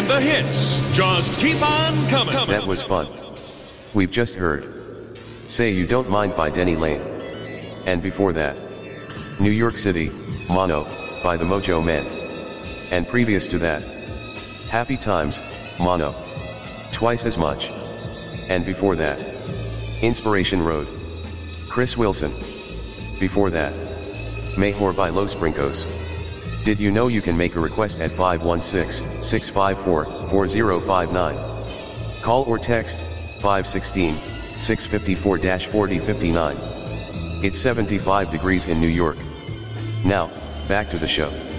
the hits just keep on coming. That was fun. We've just heard Say You Don't Mind by Denny Lane. And before that, New York City, Mono, by the Mojo Men. And previous to that, Happy Times, Mono, Twice as Much. And before that, Inspiration Road, Chris Wilson. Before that, Mejor by Los Brincos. Did you know you can make a request at 516-654-4059? Call or text 516-654-4059. It's 75 degrees in New York. Now, back to the show.